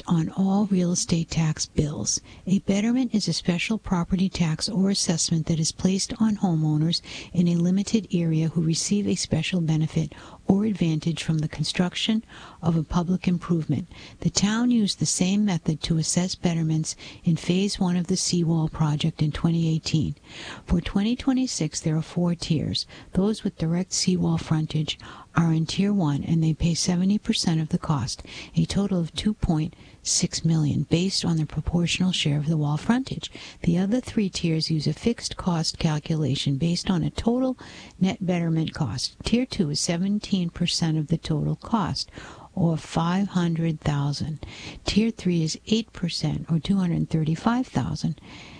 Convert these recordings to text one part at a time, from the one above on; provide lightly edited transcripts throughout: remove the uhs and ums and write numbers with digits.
on all real estate tax bills. A betterment is a special property tax or assessment that is placed on homeowners in a limited area who receive a special benefit or advantage from the construction of a public improvement. The town used the same method to assess betterments in Phase 1 of the seawall project in 2018. For 2026, there are 4 tiers. Those with direct seawall frontage are in Tier 1, and they pay 70% of the cost, a total of $2.6 million, based on their proportional share of the wall frontage. The other 3 tiers use a fixed cost calculation based on a total net betterment cost. Tier 2 is 17% of the total cost, or $500,000. Tier 3 is 8%, or $235,000.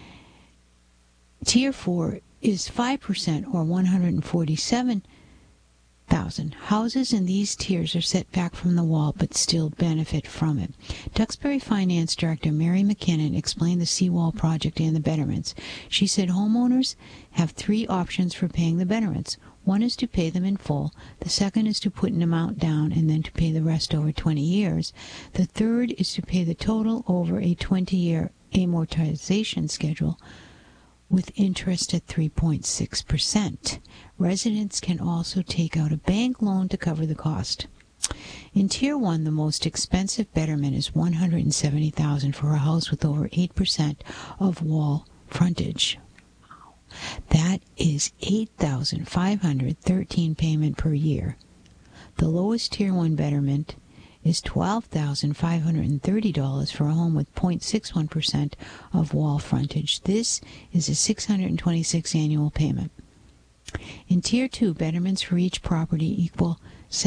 Tier 4 is 5%, or $147,000. Houses in these tiers are set back from the wall but still benefit from it. Duxbury Finance Director Mary McKinnon explained the seawall project and the betterments. She said homeowners have 3 options for paying the betterments. One is to pay them in full. The second is to put an amount down and then to pay the rest over 20 years. The third is to pay the total over a 20-year amortization schedule with interest at 3.6%. Residents can also take out a bank loan to cover the cost. In Tier 1, the most expensive betterment is $170,000 for a house with over 8% of wall frontage. That is $8,513 payment per year. The lowest Tier 1 betterment is $12,530 for a home with 0.61% of wall frontage. This is a $626 annual payment. In Tier 2, betterments for each property equal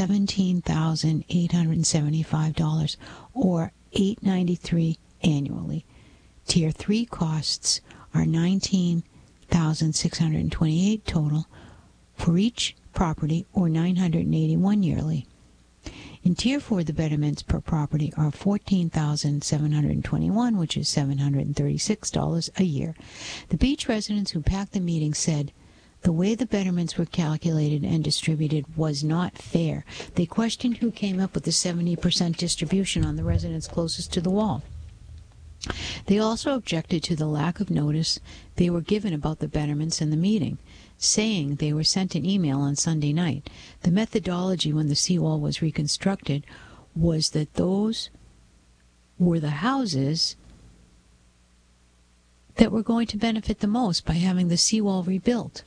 $17,875, or $893 annually. Tier 3 costs are $19,628 total for each property, or $981 yearly. In Tier 4, the betterments per property are $14,721, which is $736 a year. The beach residents who packed the meeting said the way the betterments were calculated and distributed was not fair. They questioned who came up with the 70% distribution on the residents closest to the wall. They also objected to the lack of notice they were given about the betterments in the meeting, saying they were sent an email on Sunday night. The methodology when the seawall was reconstructed was that those were the houses that were going to benefit the most by having the seawall rebuilt.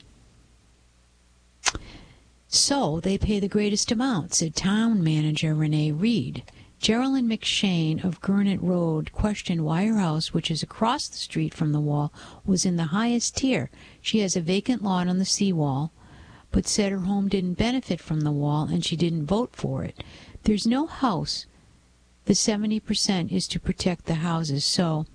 So they pay the greatest amount, said town manager Renee Reed. Geraldine McShane of Gurnett Road questioned why her house, which is across the street from the wall, was in the highest tier. She has a vacant lot on the seawall, but said her home didn't benefit from the wall and she didn't vote for it. There's no house. The 70% is to protect the houses, so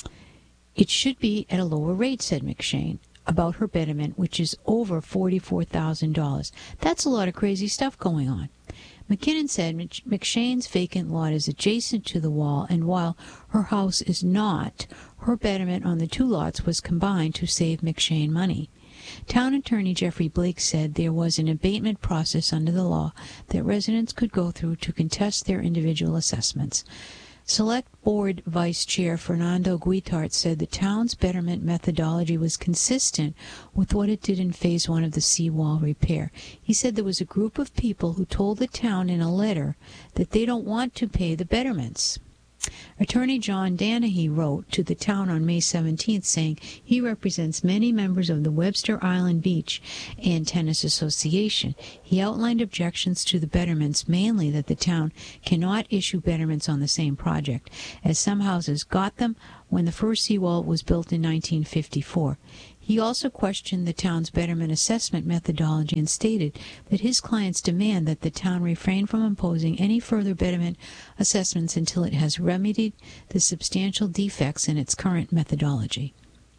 it should be at a lower rate, said McShane about her betterment, which is over $44,000. That's a lot of crazy stuff going on. McKinnon said McShane's vacant lot is adjacent to the wall, and while her house is not, her betterment on the 2 lots was combined to save McShane money. Town Attorney Jeffrey Blake said there was an abatement process under the law that residents could go through to contest their individual assessments. Select Board Vice Chair Fernando Guitart said the town's betterment methodology was consistent with what it did in Phase 1 of the seawall repair. He said there was a group of people who told the town in a letter that they don't want to pay the betterments. Attorney John Danahy wrote to the town on May 17th saying he represents many members of the Webster Island Beach and Tennis Association. He outlined objections to the betterments, mainly that the town cannot issue betterments on the same project, as some houses got them when the first seawall was built in 1954. He also questioned the town's betterment assessment methodology and stated that his clients demand that the town refrain from imposing any further betterment assessments until it has remedied the substantial defects in its current methodology.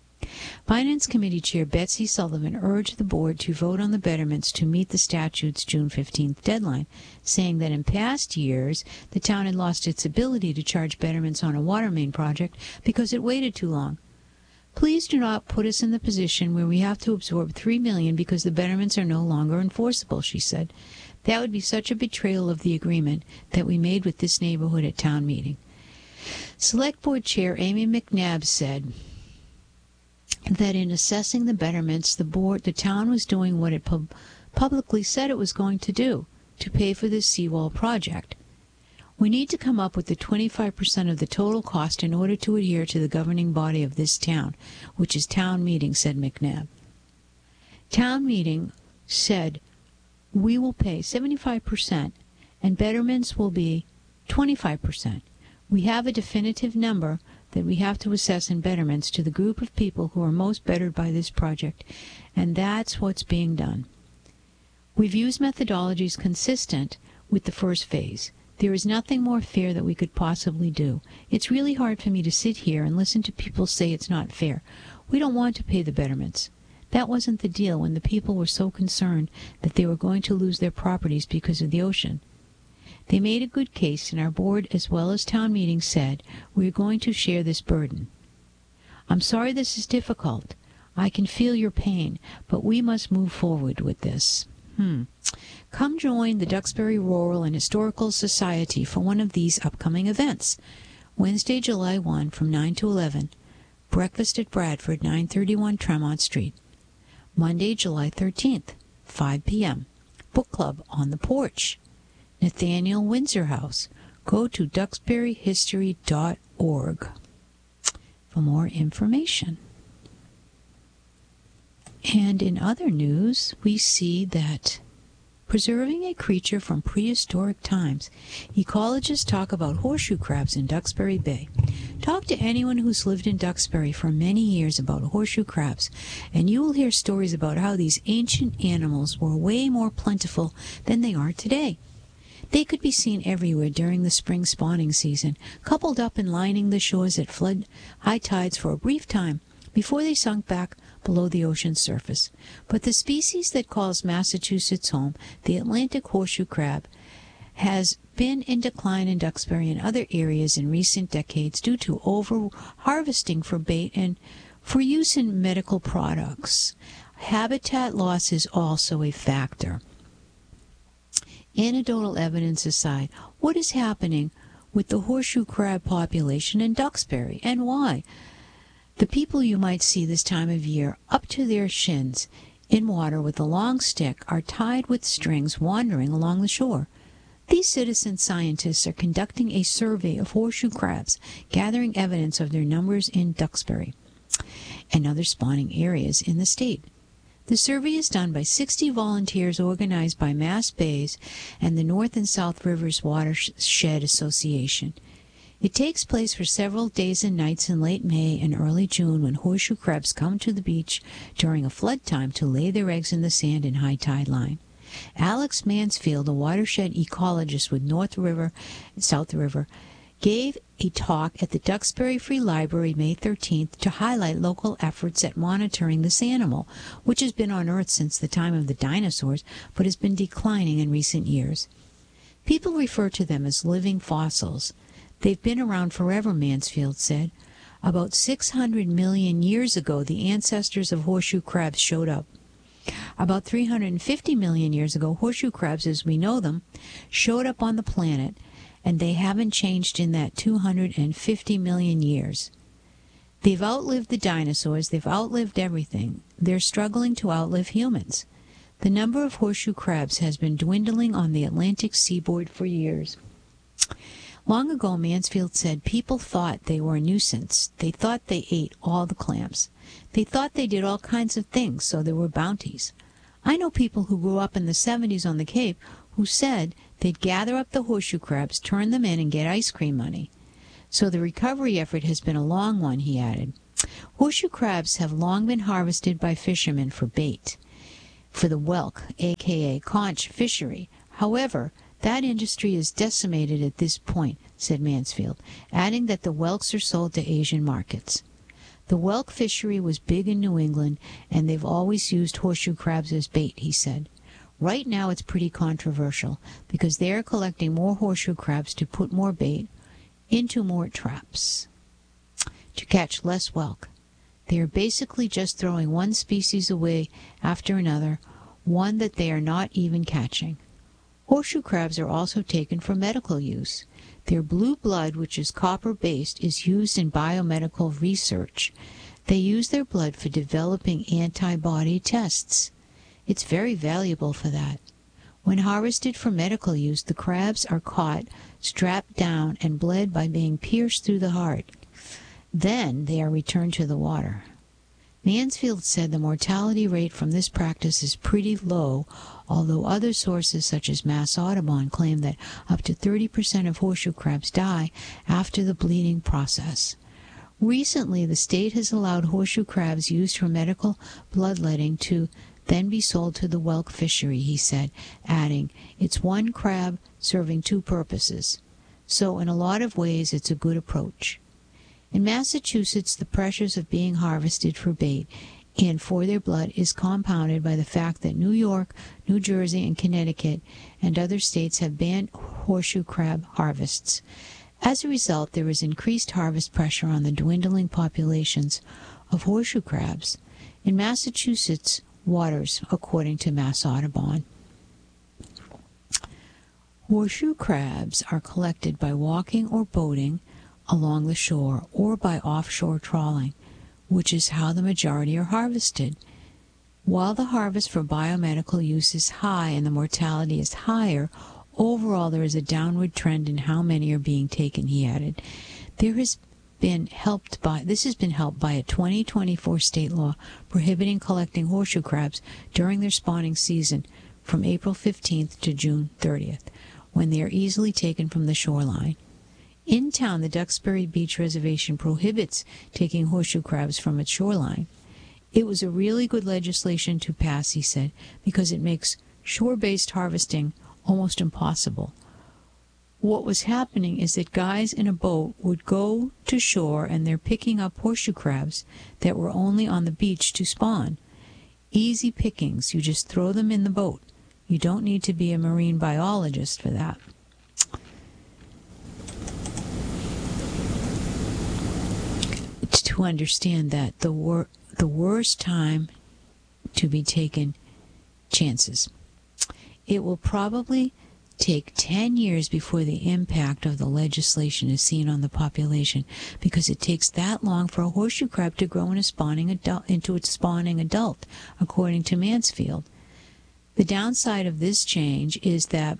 Finance Committee Chair Betsy Sullivan urged the board to vote on the betterments to meet the statute's June 15th deadline, saying that in past years the town had lost its ability to charge betterments on a water main project because it waited too long. Please do not put us in the position where we have to absorb $3 million because the betterments are no longer enforceable, she said. That would be such a betrayal of the agreement that we made with this neighborhood at town meeting. Select Board Chair Amy McNabb said that in assessing the betterments, the town was doing what it publicly said it was going to do, to pay for this seawall project. We need to come up with the 25% of the total cost in order to adhere to the governing body of this town, which is town meeting, said McNabb. Town meeting said we will pay 75% and betterments will be 25%. We have a definitive number that we have to assess in betterments to the group of people who are most bettered by this project, and that's what's being done. We've used methodologies consistent with the first phase. There is nothing more fair that we could possibly do. It's really hard for me to sit here and listen to people say it's not fair. We don't want to pay the betterments. That wasn't the deal when the people were so concerned that they were going to lose their properties because of the ocean. They made a good case, and our board as well as town meeting said we are going to share this burden. I'm sorry this is difficult. I can feel your pain, but we must move forward with this. Come join the Duxbury Rural and Historical Society for one of these upcoming events. Wednesday, July 1 from 9 to 11. Breakfast at Bradford, 931 Tremont Street. Monday, July 13th, 5 p.m. Book Club on the Porch. Nathaniel Windsor House. Go to duxburyhistory.org for more information. And in other news, we see that preserving a creature from prehistoric times, ecologists talk about horseshoe crabs in Duxbury Bay. Talk to anyone who's lived in Duxbury for many years about horseshoe crabs, and you will hear stories about how these ancient animals were way more plentiful than they are today. They could be seen everywhere during the spring spawning season, coupled up and lining the shores at flood high tides for a brief time before they sunk back below the ocean's surface. But the species that calls Massachusetts home, the Atlantic horseshoe crab, has been in decline in Duxbury and other areas in recent decades due to over-harvesting for bait and for use in medical products. Habitat loss is also a factor. Anecdotal evidence aside, what is happening with the horseshoe crab population in Duxbury, and why? The people you might see this time of year up to their shins in water with a long stick are tied with strings wandering along the shore. These citizen scientists are conducting a survey of horseshoe crabs, gathering evidence of their numbers in Duxbury and other spawning areas in the state. The survey is done by 60 volunteers organized by Mass Bays and the North and South Rivers Watershed Association. It takes place for several days and nights in late May and early June when horseshoe crabs come to the beach during a flood time to lay their eggs in the sand in high tide line. Alex Mansfield, a watershed ecologist with North River and South River, gave a talk at the Duxbury Free Library May 13th to highlight local efforts at monitoring this animal, which has been on Earth since the time of the dinosaurs but has been declining in recent years. People refer to them as living fossils. They've been around forever, Mansfield said. About 600 million years ago, the ancestors of horseshoe crabs showed up. About 350 million years ago, horseshoe crabs, as we know them, showed up on the planet, and they haven't changed in that 250 million years. They've outlived the dinosaurs. They've outlived everything. They're struggling to outlive humans. The number of horseshoe crabs has been dwindling on the Atlantic seaboard for years. Long ago, Mansfield said, people thought they were a nuisance. They thought they ate all the clams. They thought they did all kinds of things, so there were bounties. I know people who grew up in the 70s on the Cape who said they'd gather up the horseshoe crabs, turn them in, and get ice cream money. So the recovery effort has been a long one, he added. Horseshoe crabs have long been harvested by fishermen for bait, for the whelk, a.k.a. conch fishery. However, that industry is decimated at this point, said Mansfield, adding that the whelks are sold to Asian markets. The whelk fishery was big in New England, and they've always used horseshoe crabs as bait, he said. Right now it's pretty controversial, because they are collecting more horseshoe crabs to put more bait into more traps to catch less whelk. They are basically just throwing one species away after another, one that they are not even catching. Horseshoe crabs are also taken for medical use. Their blue blood, which is copper-based, is used in biomedical research. They use their blood for developing antibody tests. It's very valuable for that. When harvested for medical use, the crabs are caught, strapped down, and bled by being pierced through the heart. Then they are returned to the water. Mansfield said the mortality rate from this practice is pretty low, although other sources such as Mass Audubon claim that up to 30% of horseshoe crabs die after the bleeding process. Recently, the state has allowed horseshoe crabs used for medical bloodletting to then be sold to the whelk fishery, he said, adding, "It's one crab serving two purposes. So in a lot of ways, it's a good approach." In Massachusetts, the pressures of being harvested for bait and for their blood is compounded by the fact that New York, New Jersey, and Connecticut and other states have banned horseshoe crab harvests. As a result, there is increased harvest pressure on the dwindling populations of horseshoe crabs in Massachusetts waters, according to Mass Audubon. Horseshoe crabs are collected by walking or boating along the shore or by offshore trawling, which is how the majority are harvested. While the harvest for biomedical use is high and the mortality is higher, overall there is a downward trend in how many are being taken, he added. This has been helped by a 2024 state law prohibiting collecting horseshoe crabs during their spawning season from April 15th to June 30th, when they are easily taken from the shoreline. In town, the Duxbury Beach Reservation prohibits taking horseshoe crabs from its shoreline. It was a really good legislation to pass, he said, because it makes shore-based harvesting almost impossible. What was happening is that guys in a boat would go to shore and they're picking up horseshoe crabs that were only on the beach to spawn. Easy pickings. You just throw them in the boat. You don't need to be a marine biologist for that. To understand that the worst time to be taking chances. It will probably take 10 years before the impact of the legislation is seen on the population, because it takes that long for a horseshoe crab to grow into its spawning adult, according to Mansfield. The downside of this change is that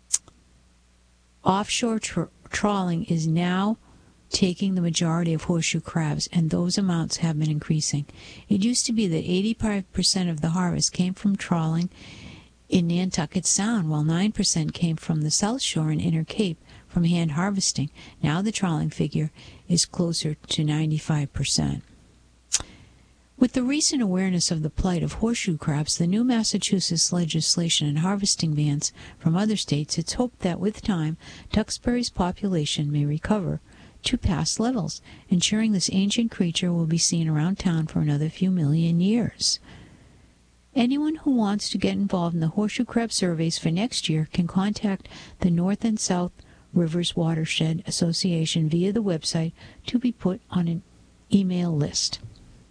offshore trawling is now taking the majority of horseshoe crabs, and those amounts have been increasing. It used to be that 85% of the harvest came from trawling in Nantucket Sound, while 9% came from the South Shore and Inner Cape from hand harvesting. Now the trawling figure is closer to 95%. With the recent awareness of the plight of horseshoe crabs, the new Massachusetts legislation and harvesting bans from other states, it's hoped that with time, Duxbury's population may recover to past levels, ensuring this ancient creature will be seen around town for another few million years. Anyone who wants to get involved in the horseshoe crab surveys for next year can contact the North and South Rivers Watershed Association via the website to be put on an email list.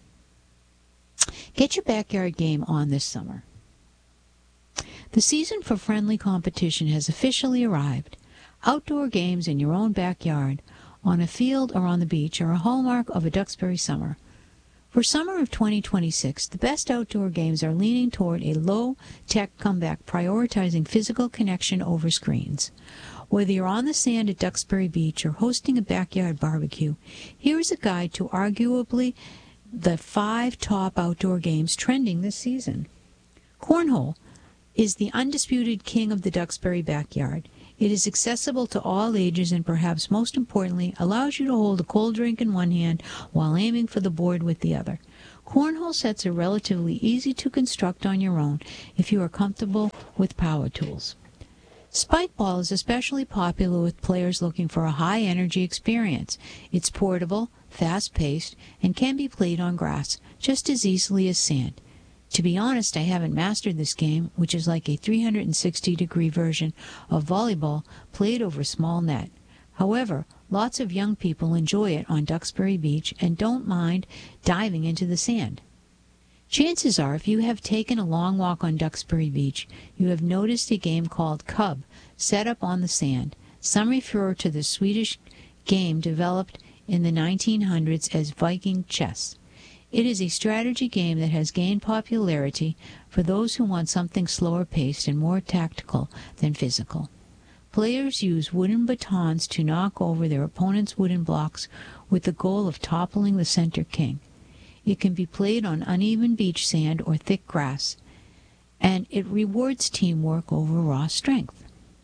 Get your backyard game on this summer. The season for friendly competition has officially arrived. Outdoor games in your own backyard, on a field or on the beach, are a hallmark of a Duxbury summer. For summer of 2026, the best outdoor games are leaning toward a low-tech comeback, prioritizing physical connection over screens. Whether you're on the sand at Duxbury Beach or hosting a backyard barbecue, here is a guide to arguably the 5 top outdoor games trending this season. Cornhole is the undisputed king of the Duxbury backyard. It is accessible to all ages and, perhaps most importantly, allows you to hold a cold drink in one hand while aiming for the board with the other. Cornhole sets are relatively easy to construct on your own if you are comfortable with power tools. Spikeball is especially popular with players looking for a high-energy experience. It's portable, fast-paced, and can be played on grass just as easily as sand. To be honest, I haven't mastered this game, which is like a 360-degree version of volleyball played over a small net. However, lots of young people enjoy it on Duxbury Beach and don't mind diving into the sand. Chances are, if you have taken a long walk on Duxbury Beach, you have noticed a game called Cub set up on the sand. Some refer to the Swedish game developed in the 1900s as Viking chess. It is a strategy game that has gained popularity for those who want something slower paced and more tactical than physical. Players use wooden batons to knock over their opponent's wooden blocks with the goal of toppling the center king. It can be played on uneven beach sand or thick grass, and it rewards teamwork over raw strength.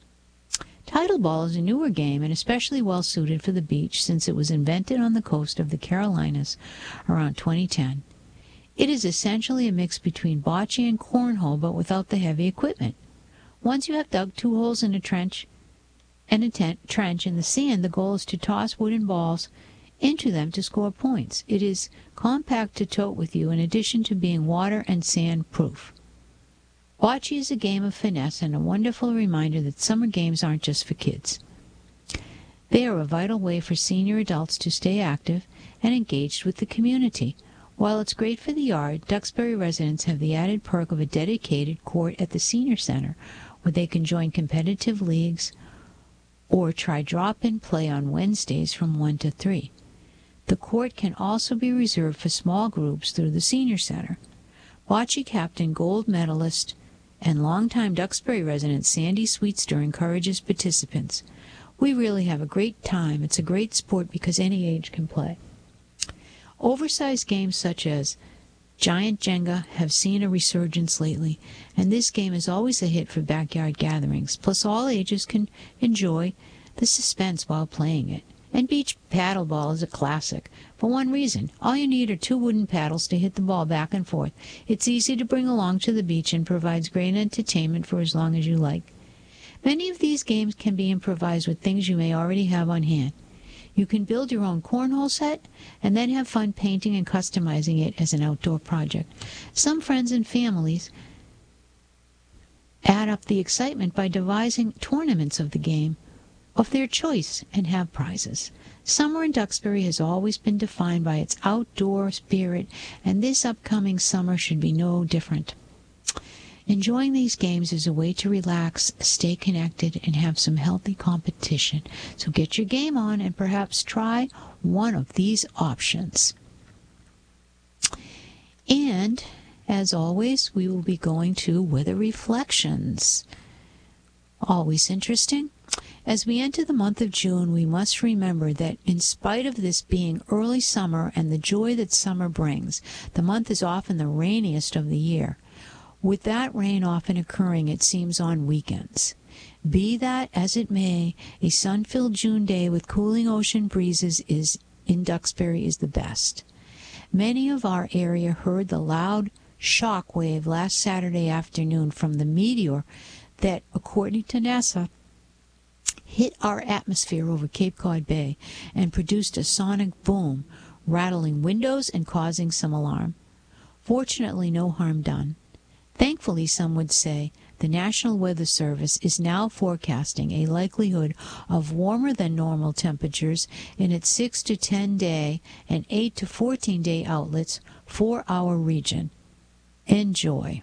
Tidal ball is a newer game and especially well suited for the beach since it was invented on the coast of the Carolinas around 2010. It is essentially a mix between bocce and cornhole but without the heavy equipment. Once you have dug 2 holes in a trench in the sand, the goal is to toss wooden balls into them to score points. It is compact to tote with you in addition to being water and sand proof. Bocce is a game of finesse and a wonderful reminder that summer games aren't just for kids. They are a vital way for senior adults to stay active and engaged with the community. While it's great for the yard, Duxbury residents have the added perk of a dedicated court at the senior center where they can join competitive leagues or try drop-in play on Wednesdays from 1 to 3. The court can also be reserved for small groups through the senior center. Bocce captain, gold medalist, and longtime Duxbury resident Sandy Sweetster encourages participants. We really have a great time. It's a great sport because any age can play. Oversized games such as Giant Jenga have seen a resurgence lately, and this game is always a hit for backyard gatherings. Plus, all ages can enjoy the suspense while playing it. And beach paddleball is a classic. For one reason, all you need are 2 wooden paddles to hit the ball back and forth. It's easy to bring along to the beach and provides great entertainment for as long as you like. Many of these games can be improvised with things you may already have on hand. You can build your own cornhole set and then have fun painting and customizing it as an outdoor project. Some friends and families add up the excitement by devising tournaments of the game of their choice and have prizes. Summer in Duxbury has always been defined by its outdoor spirit, and this upcoming summer should be no different. Enjoying these games is a way to relax, stay connected, and have some healthy competition. So get your game on and perhaps try one of these options. And, as always, we will be going to weather reflections. Always interesting. As we enter the month of June, we must remember that in spite of this being early summer and the joy that summer brings, the month is often the rainiest of the year. With that rain often occurring, it seems, on weekends. Be that as it may, a sun-filled June day with cooling ocean breezes in Duxbury is the best. Many of our area heard the loud shock wave last Saturday afternoon from the meteor that, according to NASA, hit our atmosphere over Cape Cod Bay and produced a sonic boom, rattling windows and causing some alarm. Fortunately, no harm done. Thankfully, some would say, the National Weather Service is now forecasting a likelihood of warmer than normal temperatures in its 6 to 10 day and 8 to 14 day outlets for our region. Enjoy.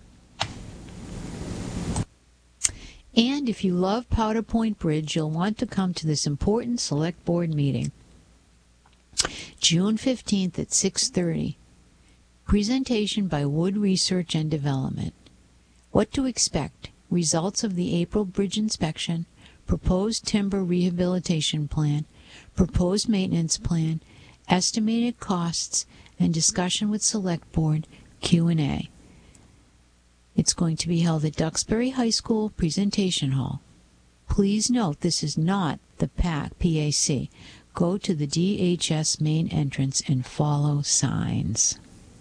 And if you love Powder Point Bridge, you'll want to come to this important Select Board meeting. June 15th at 6:30. Presentation by Wood Research and Development. What to expect. Results of the April bridge inspection. Proposed timber rehabilitation plan. Proposed maintenance plan. Estimated costs. And discussion with Select Board. Q&A. It's going to be held at Duxbury High School Presentation Hall. Please note this is not the PAC. Go to the DHS main entrance and follow signs.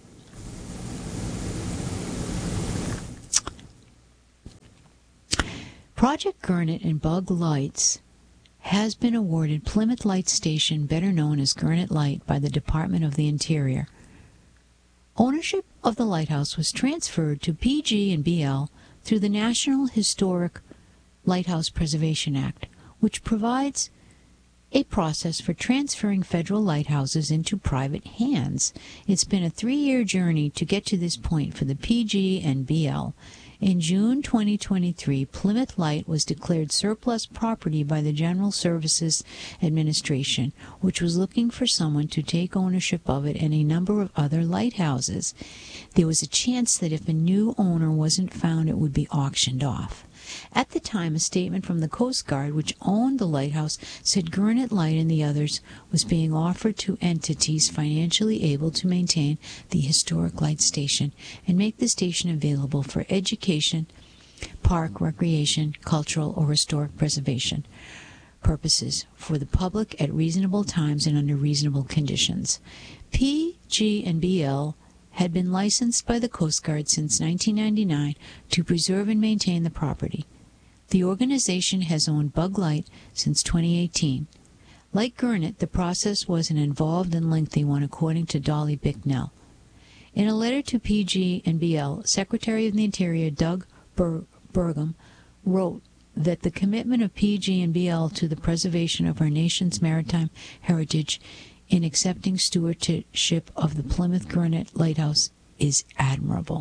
Project Gurnet and Bug Lights has been awarded Plymouth Light Station, better known as Gurnet Light, by the Department of the Interior. Ownership of the lighthouse was transferred to PG&BL through the National Historic Lighthouse Preservation Act, which provides a process for transferring federal lighthouses into private hands. It's been a 3-year journey to get to this point for the PG&BL. In June 2023, Plymouth Light was declared surplus property by the General Services Administration, which was looking for someone to take ownership of it and a number of other lighthouses. There was a chance that if a new owner wasn't found, it would be auctioned off. At the time, a statement from the Coast Guard, which owned the lighthouse, said Gurnet Light and the others was being offered to entities financially able to maintain the historic light station and make the station available for education, park, recreation, cultural, or historic preservation purposes for the public at reasonable times and under reasonable conditions. PG&BL had been licensed by the Coast Guard since 1999 to preserve and maintain the property. The organization has owned Bug Light since 2018. Like Gurnet, the process was an involved and lengthy one, according to Dolly Bicknell. In a letter to PG&BL, Secretary of the Interior Doug Burgum wrote that the commitment of PG&BL to the preservation of our nation's maritime heritage in accepting stewardship of the Plymouth Gurnet Lighthouse is admirable.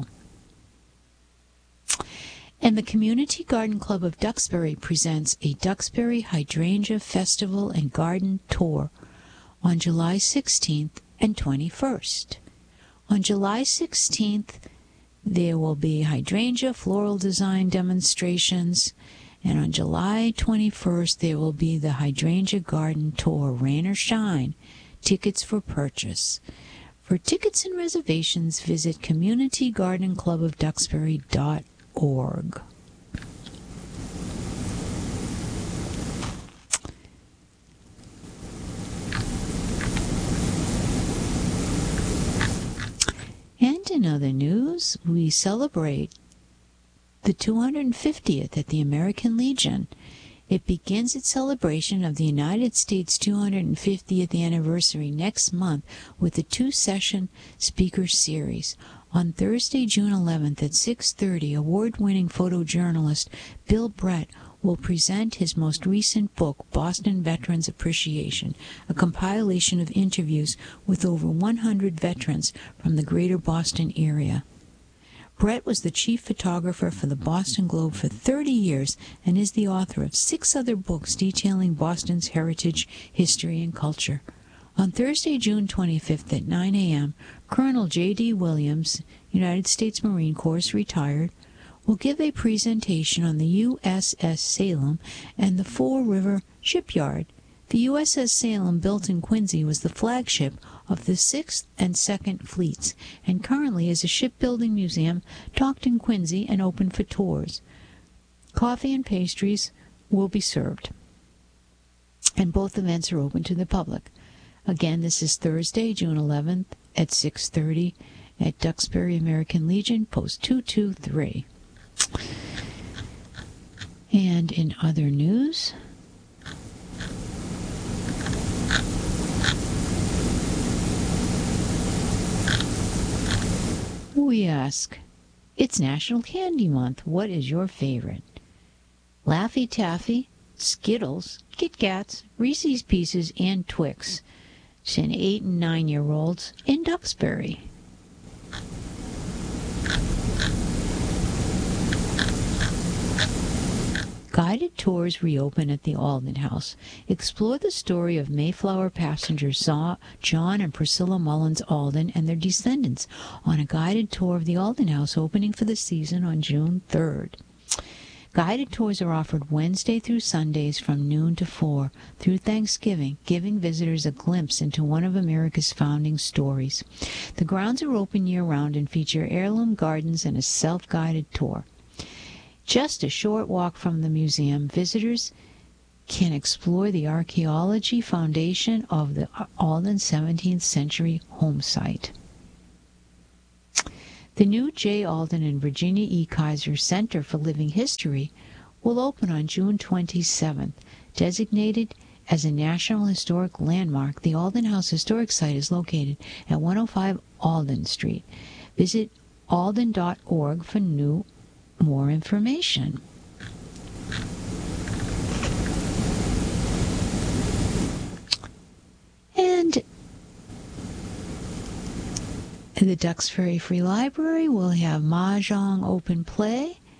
And the Community Garden Club of Duxbury presents a Duxbury Hydrangea Festival and Garden Tour on July 16th and 21st. On July 16th, there will be hydrangea floral design demonstrations, and on July 21st, there will be the Hydrangea Garden Tour, rain or shine. Tickets for purchase. For tickets and reservations, visit communitygardenclubofduxbury.org. And in other news, we celebrate the 250th at the American Legion. It begins its celebration of the United States 250th anniversary next month with a two-session speaker series. On Thursday, June 11th at 6:30, award-winning photojournalist Bill Brett will present his most recent book, Boston Veterans Appreciation, a compilation of interviews with over 100 veterans from the greater Boston area. Brett was the chief photographer for the Boston Globe for 30 years and is the author of 6 other books detailing Boston's heritage, history, and culture. On Thursday, June 25th at 9 a.m., Colonel J.D. Williams, United States Marine Corps retired, will give a presentation on the USS Salem and the Fall River Shipyard. The USS Salem, built in Quincy, was the flagship of the 6th and 2nd Fleets, and currently is a shipbuilding museum docked in Quincy and open for tours. Coffee and pastries will be served, and both events are open to the public. Again, this is Thursday, June 11th at 6:30 at Duxbury American Legion, Post 223. And in other news, we ask, it's National Candy Month. What is your favorite? Laffy Taffy, Skittles, Kit Kats, Reese's Pieces, and Twix. It's in 8 and 9-year-olds in Duxbury. Guided tours reopen at the Alden House. Explore the story of Mayflower passengers John and Priscilla Mullins Alden and their descendants on a guided tour of the Alden House opening for the season on June 3rd. Guided tours are offered Wednesday through Sundays from noon to 4 through Thanksgiving, giving visitors a glimpse into one of America's founding stories. The grounds are open year-round and feature heirloom gardens and a self-guided tour. Just a short walk from the museum, visitors can explore the archaeology foundation of the Alden 17th century home site. The new J. Alden and Virginia E. Kaiser Center for Living History will open on June 27th. Designated as a National Historic Landmark, the Alden House Historic Site is located at 105 Alden Street. Visit alden.org for more information. And the Duxbury Free Library will have Mahjong Open Play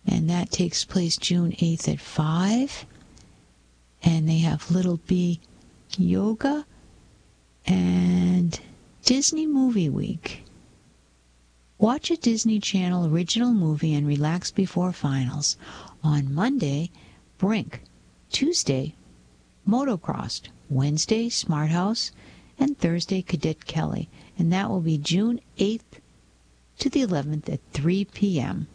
and that takes place June 8th at 5. And they have Little B Yoga and Disney Movie Week. Watch a Disney Channel original movie and relax before finals. On Monday, Brink. Tuesday, Motocross. Wednesday, Smart House. And Thursday, Cadet Kelly. And that will be June 8th to the 11th at 3 p.m.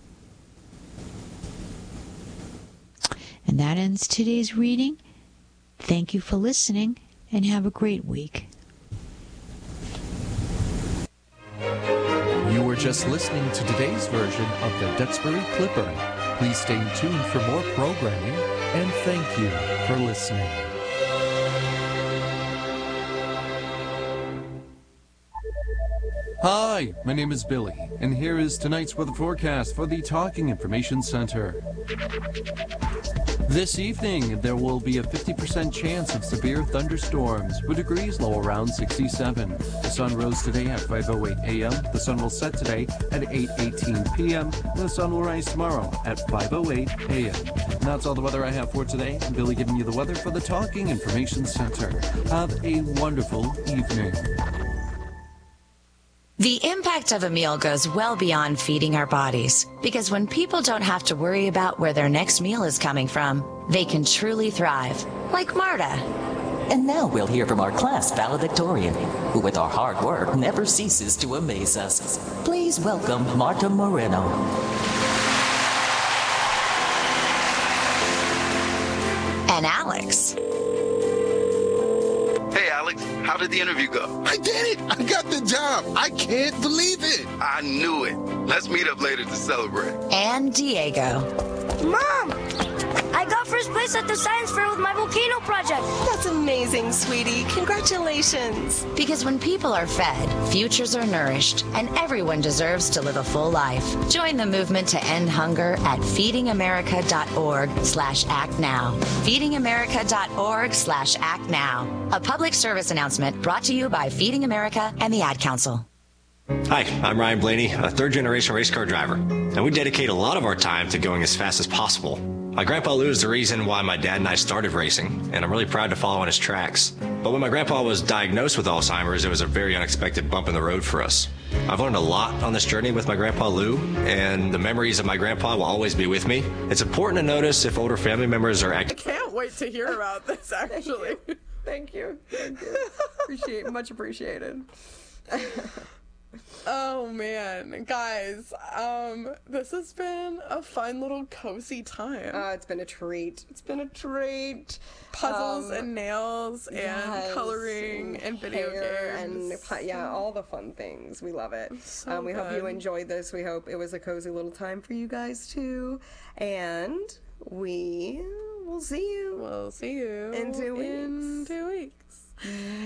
And that ends today's reading. Thank you for listening, and have a great week. You were just listening to today's version of the Duxbury Clipper. Please stay tuned for more programming, and thank you for listening. Hi, my name is Billy, and here is tonight's weather forecast for the Talking Information Center. This evening, there will be a 50% chance of severe thunderstorms, with degrees low around 67. The sun rose today at 5:08 a.m. The sun will set today at 8:18 p.m. And the sun will rise tomorrow at 5:08 a.m. And that's all the weather I have for today. I'm Billy giving you the weather for the Talking Information Center. Have a wonderful evening. The impact of a meal goes well beyond feeding our bodies, because when people don't have to worry about where their next meal is coming from, they can truly thrive, like Marta. And now we'll hear from our class valedictorian, who with our hard work never ceases to amaze us. Please welcome Marta Moreno. And Alex. Hey, Alex, how did the interview go? I did it! I got the job! I can't believe it! I knew it. Let's meet up later to celebrate. And Diego. Mom! I got first place at the science fair with my volcano project. That's amazing, sweetie. Congratulations. Because when people are fed, futures are nourished, and everyone deserves to live a full life. Join the movement to end hunger at feedingamerica.org/actnow. feedingamerica.org/actnow. A public service announcement brought to you by Feeding America and the Ad Council. Hi, I'm Ryan Blaney, a third-generation race car driver, and we dedicate a lot of our time to going as fast as possible. My grandpa Lou is the reason why my dad and I started racing, and I'm really proud to follow in his tracks. But when my grandpa was diagnosed with Alzheimer's, it was a very unexpected bump in the road for us. I've learned a lot on this journey with my grandpa Lou, and the memories of my grandpa will always be with me. It's important to notice if older family members are active. I can't wait to hear about this, actually. Thank you. Much appreciated. Oh man, guys, this has been a fun little cozy time. It's been a treat. Puzzles and nails and coloring and video games. And all the fun things. We love it. So we hope you enjoyed this. We hope it was a cozy little time for you guys too. And we will see you. We'll see you in 2 weeks. In 2 weeks.